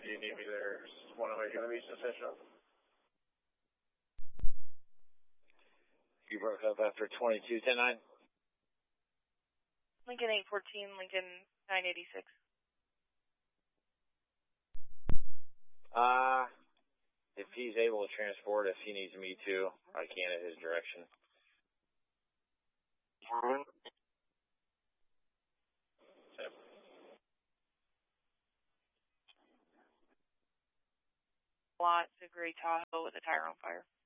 you need me there? Is 108 going to be sufficient? You broke up after 22-10-9? Lincoln 814, Lincoln 986. If he's able to transport, if he needs me to, I can at his direction. Yep. Lot, a gray Tahoe with a tire on fire.